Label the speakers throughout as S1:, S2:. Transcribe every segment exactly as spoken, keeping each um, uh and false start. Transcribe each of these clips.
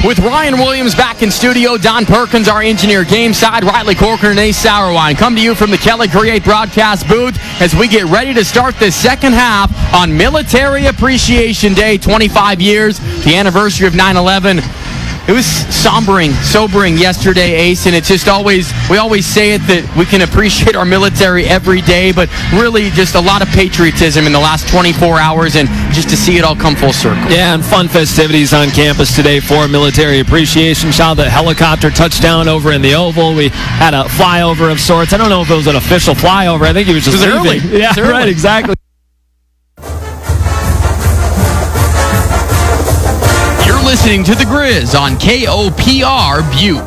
S1: With Ryan Williams back in studio, Don Perkins, our engineer, game side, Riley Corcoran and Ace Sauerwein. Come to you from the Kelly Create broadcast booth as we get ready to start the second half on Military Appreciation Day, twenty-five years, the anniversary of nine eleven. It was sombering, sobering yesterday, Ace, and it's just always, we always say it that we can appreciate our military every day, but really just a lot of patriotism in the last twenty-four hours, and just to see it all come full circle.
S2: Yeah, and fun festivities on campus today for Military Appreciation. Saw the helicopter touchdown over in the Oval. We had a flyover of sorts. I don't know if it was an official flyover. I think it was just
S1: it was
S2: leaving.
S1: early.
S2: Yeah,
S1: it was early.
S2: Right, exactly.
S1: Listening to The Grizz on K O P R Butte.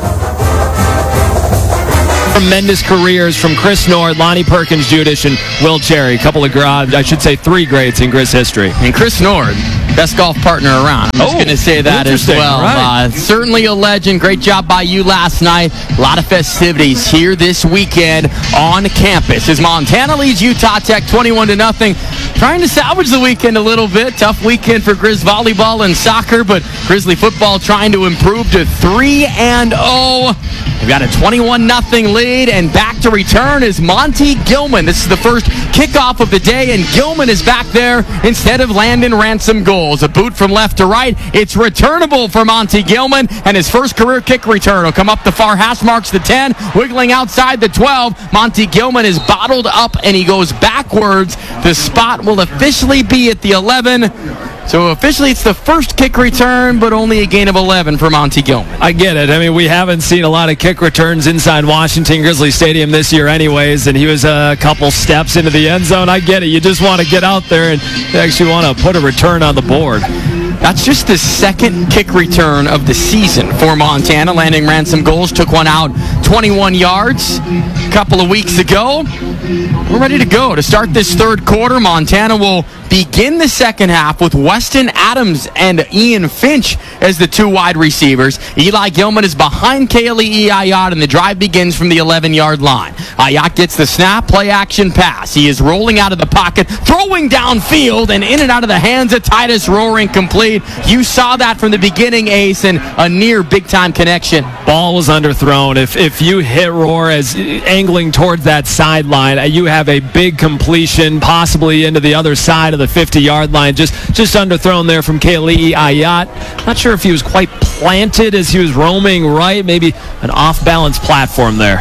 S2: Tremendous careers from Chris Nord, Lonnie Perkins, Judish, and Will Cherry. A couple of, uh, I should say, three greats in Grizz history.
S1: And Chris Nord, best golf partner around. I'm just
S2: Oh,
S1: going to say that as well.
S2: Right.
S1: Uh, certainly a legend. Great job by you last night. A lot of festivities here this weekend on campus as Montana leads Utah Tech twenty-one to nothing. Trying to salvage the weekend a little bit. Tough weekend for Grizz volleyball and soccer, but Grizzly football trying to improve to three and oh. We've got a twenty-one nothing lead, and back to return is Monty Gilman. This is the first kickoff of the day, and Gilman is back there instead of Landon Ransom goals. A boot from left to right. It's returnable for Monty Gilman, and his first career kick return will come up the far hash marks the ten, wiggling outside the twelve. Monty Gilman is bottled up, and he goes backwards. The spot will officially be at the eleven. So officially it's the first kick return, but only a gain of eleven for Monty Gilman.
S2: I get it. I mean, we haven't seen a lot of kick returns inside Washington Grizzly Stadium this year anyways, and he was a couple steps into the end zone. I get it. You just want to get out there and you actually want to put a return on the board.
S1: That's just the second kick return of the season for Montana. Landon Ransom goals, took one out twenty-one yards a couple of weeks ago. We're ready to go to start this third quarter. Montana will begin the second half with Weston Adams and Ian Finch as the two wide receivers. Eli Gilman is behind Kaylee Ayat, and the drive begins from the eleven-yard line. Ayat gets the snap, play action pass. He is rolling out of the pocket, throwing downfield, and in and out of the hands of Titus Roaring complete. You saw that from the beginning, Ace, and a near big-time connection.
S2: Ball was underthrown. If if you hit Roar as angling towards that sideline, you have a big completion, possibly into the other side of the fifty-yard line. Just just underthrown there from Kaylee Ayat. Not sure if he was quite planted as he was roaming right. Maybe an off-balance platform there.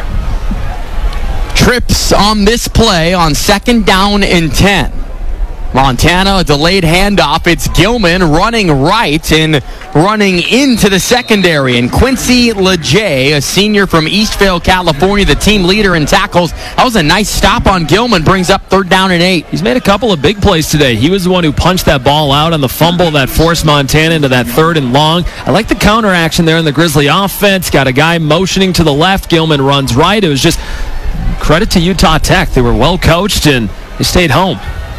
S1: Trips on this play on second down and ten. Montana, a delayed handoff. It's Gilman running right and running into the secondary. And Quincy LeJay, a senior from Eastvale, California, the team leader in tackles. That was a nice stop on Gilman. Brings up third down and eight.
S2: He's made a couple of big plays today. He was the one who punched that ball out on the fumble that forced Montana into that third and long. I like the counter action there in the Grizzly offense. Got a guy motioning to the left. Gilman runs right. It was just credit to Utah Tech. They were well coached and they stayed home.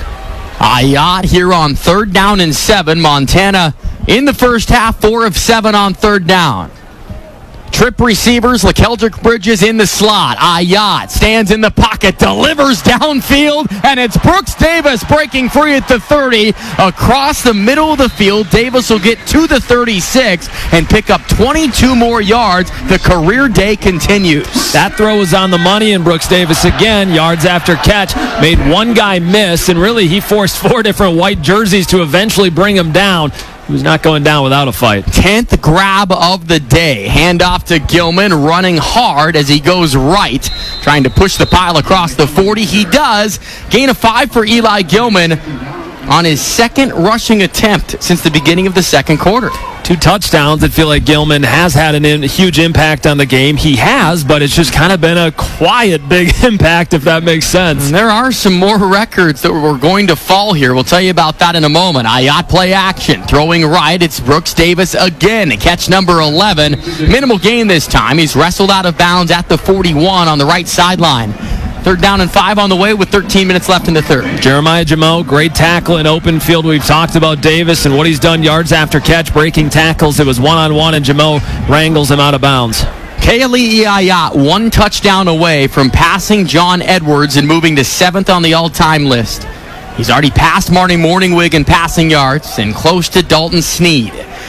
S1: Ayat here on third down and seven. Montana in the first half, four of seven on third down. Trip receivers, LaKeldrick Bridges in the slot. Ayat stands in the pocket, delivers downfield, and it's Brooks Davis breaking free at the thirty. Across the middle of the field, Davis will get to the thirty-six and pick up twenty-two more yards. The career day continues.
S2: That throw was on the money, and Brooks Davis again, yards after catch, made one guy miss, and really he forced four different white jerseys to eventually bring him down. He was not going down without a fight.
S1: tenth grab of the day. Handoff to Gilman, running hard as he goes right, trying to push the pile across the forty. He does. Gain of five for Eli Gilman on his second rushing attempt since the beginning of the second quarter.
S2: Two touchdowns. I feel like Gilman has had an in, a huge impact on the game. He has, but it's just kind of been a quiet big impact, if that makes sense.
S1: And there are some more records that were going to fall here. We'll tell you about that in a moment. Ayat play action. Throwing right. It's Brooks Davis again. Catch number eleven. Minimal gain this time. He's wrestled out of bounds at the forty-one on the right sideline. Third down and five on the way with thirteen minutes left in the third.
S2: Jeremiah Jamo, great tackle in open field. We've talked about Davis and what he's done yards after catch, breaking tackles. It was one-on-one, and Jamo wrangles him out of bounds.
S1: Kaylee Ayat, one touchdown away from passing John Edwards and moving to seventh on the all-time list. He's already passed Marty Morningwig in passing yards and close to Dalton Sneed.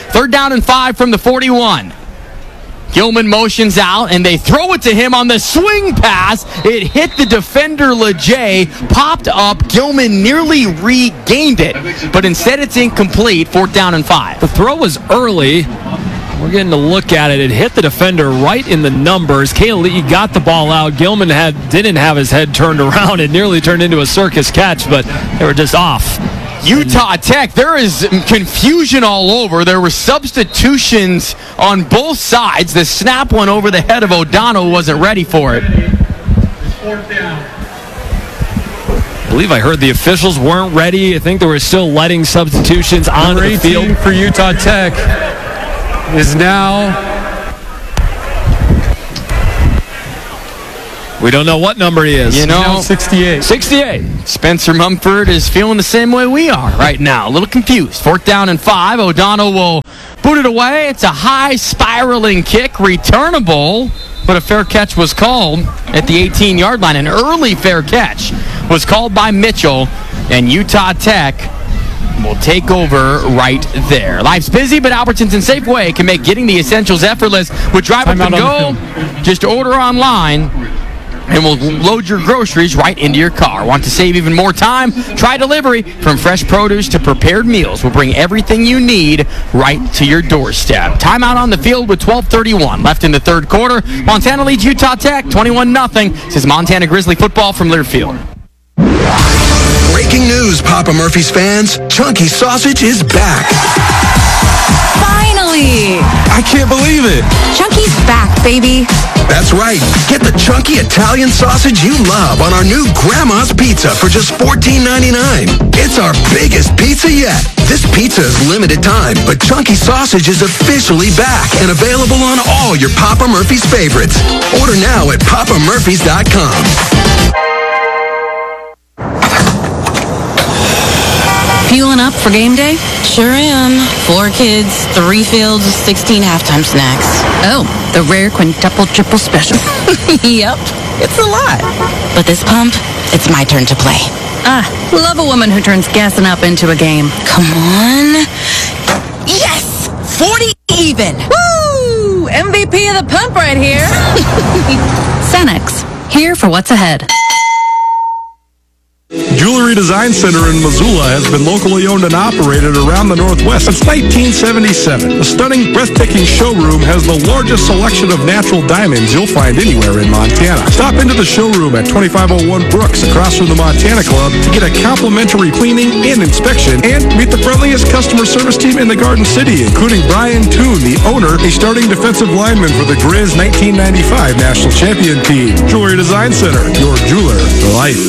S1: Third down and five from the forty-one. Gilman motions out, and they throw it to him on the swing pass. It hit the defender, Lejay, popped up. Gilman nearly regained it, but instead it's incomplete. Fourth down and five.
S2: The throw was early. We're getting to look at it. It hit the defender right in the numbers. Kale got the ball out. Gilman had didn't have his head turned around. It nearly turned into a circus catch, but they were just off.
S1: Utah Tech, there is confusion all over. There were substitutions on both sides. The snap went over the head of O'Donnell, wasn't ready for it.
S2: I believe I heard the officials weren't ready. I think they were still letting substitutions on
S3: Number
S2: the field.
S3: eighteen for Utah Tech is now...
S2: We don't know what number he is.
S1: You know,
S3: now sixty-eight.
S2: sixty-eight.
S1: Spencer Mumford is feeling the same way we are right now. A little confused. Fourth down and five. O'Donnell will boot it away. It's a high spiraling kick, returnable, but a fair catch was called at the eighteen-yard line. An early fair catch was called by Mitchell, and Utah Tech will take over right there. Life's busy, but Albertsons and Safeway can make getting the essentials effortless with Drive Up and Go. Just order online, and we'll load your groceries right into your car. Want to save even more time? Try delivery. From fresh produce to prepared meals, we'll bring everything you need right to your doorstep. Timeout on the field with twelve thirty-one left in the third quarter. Montana leads Utah Tech twenty-one nothing. This is Montana Grizzly football from Learfield.
S4: Breaking news, Papa Murphy's fans. Chunky Sausage is back.
S5: Finally!
S4: I can't believe it.
S5: Chunky's back, baby.
S4: That's right. Get the chunky Italian sausage you love on our new Grandma's Pizza for just fourteen ninety-nine. It's our biggest pizza yet. This pizza is limited time, but Chunky Sausage is officially back and available on all your Papa Murphy's favorites. Order now at papa murphys dot com.
S5: Fueling up for game day? Sure am. Four kids, three fields, sixteen halftime snacks. Oh, the rare quintuple triple special. Yep, it's a lot. But this pump, it's my turn to play. Ah, love a woman who turns gassing up into a game. Come on. Yes! forty even! Woo! M V P of the pump right here. Cenex, here for what's ahead.
S6: Jewelry Design Center in Missoula has been locally owned and operated around the Northwest since nineteen seventy-seven. The stunning, breathtaking showroom has the largest selection of natural diamonds you'll find anywhere in Montana. Stop into the showroom at twenty-five oh one Brooks across from the Montana Club to get a complimentary cleaning and inspection, and meet the friendliest customer service team in the Garden City, including Brian Toon, the owner, a starting defensive lineman for the Grizz nineteen ninety-five National Champion Team. Jewelry Design Center, your jeweler for life.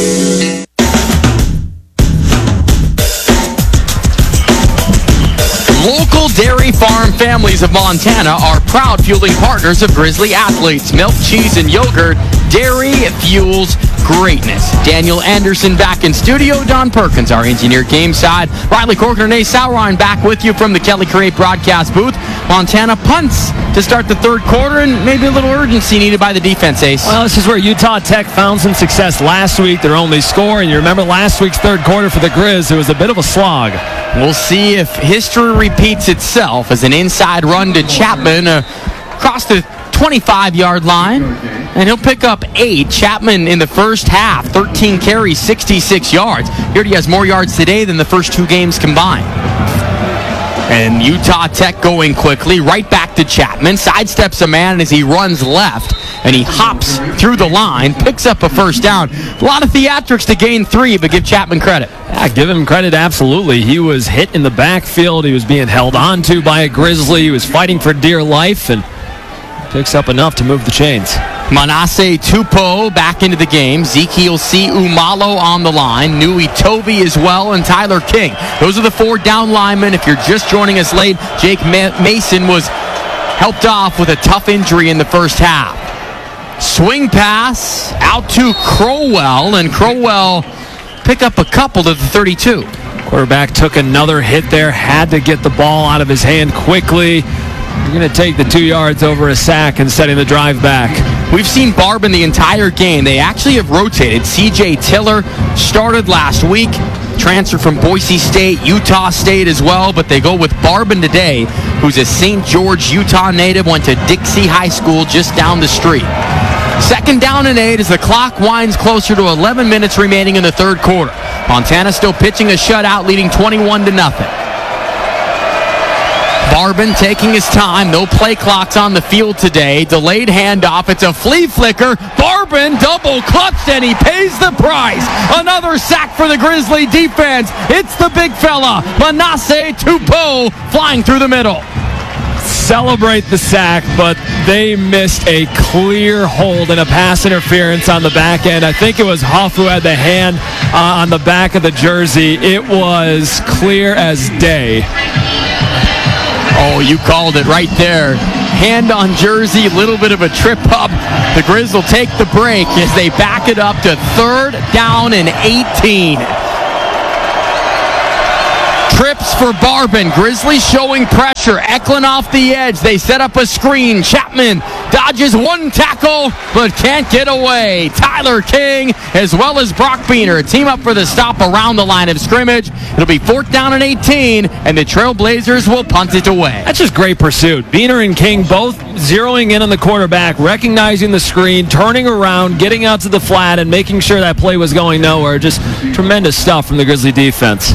S1: Local dairy farm families of Montana are proud fueling partners of Grizzly athletes. Milk, cheese, and yogurt. Dairy fuels greatness. Daniel Anderson back in studio. Don Perkins, our engineer, game side. Riley Corcoran and Ace Sauerrein back with you from the Kelly Crate broadcast booth. Montana punts to start the third quarter, and maybe a little urgency needed by the defense, Ace.
S2: Well, this is where Utah Tech found some success last week. Their only score, and you remember last week's third quarter for the Grizz, it was a bit of a slog.
S1: We'll see if history repeats itself as an inside run to Chapman uh, across the twenty-five-yard line, and he'll pick up eight. Chapman in the first half, thirteen carries, sixty-six yards. Here he has more yards today than the first two games combined. And Utah Tech going quickly, right back to Chapman, sidesteps a man as he runs left, and he hops through the line, picks up a first down. A lot of theatrics to gain three, but give Chapman credit.
S2: Yeah, give him credit, absolutely. He was hit in the backfield. He was being held onto by a Grizzly. He was fighting for dear life, and picks up enough to move the chains.
S1: Manasseh Tupou back into the game. Ezekiel C. Umalo on the line. Nui Toby as well, and Tyler King. Those are the four down linemen. If you're just joining us late, Jake Ma- Mason was helped off with a tough injury in the first half. Swing pass out to Crowell, and Crowell pick up a couple to the thirty-two.
S2: Quarterback took another hit there, had to get the ball out of his hand quickly. You're going to take the two yards over a sack and setting the drive back.
S1: We've seen Barben the entire game. They actually have rotated. C J Tiller started last week. transfer from Boise State, Utah State as well, but they go with Barbin today, who's a Saint George, Utah native, went to Dixie High School just down the street. Second down and eight as the clock winds closer to eleven minutes remaining in the third quarter. Montana still pitching a shutout, leading twenty-one to nothing. Barbin taking his time. No play clocks on the field today. Delayed handoff. It's a flea flicker. Barbin double clutched, and he pays the price. Another sack for the Grizzly defense. It's the big fella, Manasseh Tupou, flying through the middle.
S2: Celebrate the sack, but they missed a clear hold and a pass interference on the back end. I think it was Huff who had the hand uh, on the back of the jersey. It was clear as day.
S1: Oh, you called it right there. Hand on jersey, little bit of a trip up. The Grizz will take the break as they back it up to third down and eighteen. Trips for Barbin. Grizzlies showing pressure. Eklund off the edge. They set up a screen. Chapman dodges one tackle, but can't get away. Tyler King, as well as Brock Beener, team up for the stop around the line of scrimmage. It'll be fourth down and eighteen, and the Trailblazers will punt it away.
S2: That's just great pursuit. Beener and King both zeroing in on the quarterback, recognizing the screen, turning around, getting out to the flat, and making sure that play was going nowhere. Just tremendous stuff from the Grizzly defense.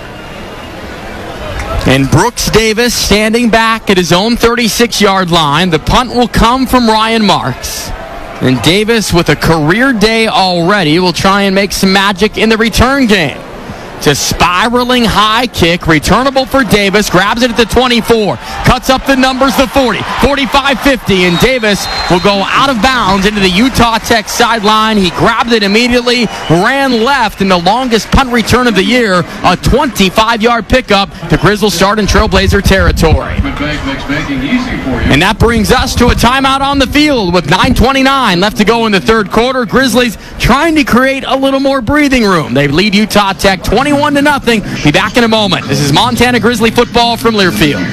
S1: And Brooks Davis standing back at his own thirty-six-yard line. The punt will come from Ryan Marks. And Davis, with a career day already, will try and make some magic in the return game. To spiraling high kick, returnable for Davis, grabs it at the twenty-four, cuts up the numbers, the forty, forty-five, fifty, and Davis will go out of bounds into the Utah Tech sideline. He grabbed it immediately, ran left in the longest punt return of the year, a twenty-five-yard pickup. The Grizz will start in Trailblazer territory. And that brings us to a timeout on the field with nine twenty-nine left to go in the third quarter. Grizzlies trying to create a little more breathing room. They lead Utah Tech twenty-one to nothing. Be back in a moment. This is Montana Grizzly football from Learfield.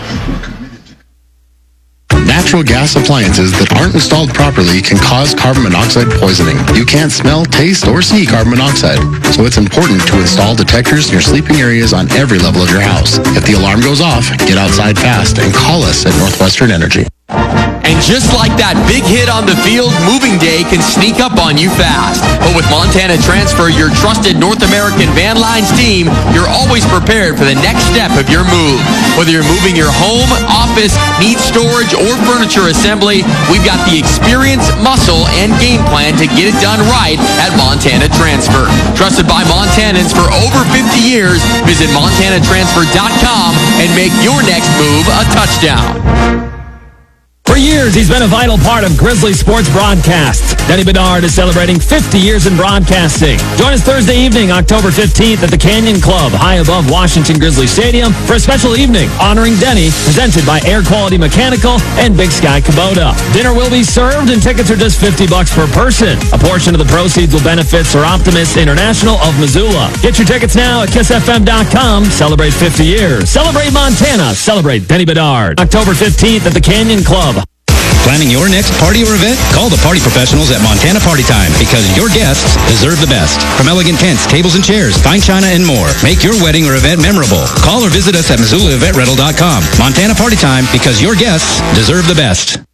S7: Natural gas appliances that aren't installed properly can cause carbon monoxide poisoning. You can't smell, taste, or see carbon monoxide. So it's important to install detectors in your sleeping areas on every level of your house. If the alarm goes off, get outside fast and call us at Northwestern Energy.
S1: And just like that big hit on the field, moving day can sneak up on you fast. But with Montana Transfer, your trusted North American Van Lines team, you're always prepared for the next step of your move. Whether you're moving your home, office, need storage, or furniture assembly, we've got the experience, muscle, and game plan to get it done right at Montana Transfer. Trusted by Montanans for over fifty years, visit montana transfer dot com and make your next move a touchdown.
S2: For years, he's been a vital part of Grizzly sports broadcasts. Denny Bedard is celebrating fifty years in broadcasting. Join us Thursday evening, October fifteenth at the Canyon Club, high above Washington Grizzly Stadium, for a special evening honoring Denny, presented by Air Quality Mechanical and Big Sky Kubota. Dinner will be served, and tickets are just fifty bucks per person. A portion of the proceeds will benefit Sir Optimus International of Missoula. Get your tickets now at kiss f m dot com. Celebrate fifty years. Celebrate Montana. Celebrate Denny Bedard. October fifteenth at the Canyon Club.
S8: Planning your next party or event? Call the party professionals at Montana Party Time, because your guests deserve the best. From elegant tents, tables and chairs, fine china, and more. Make your wedding or event memorable. Call or visit us at missoula event rental dot com. Montana Party Time, because your guests deserve the best.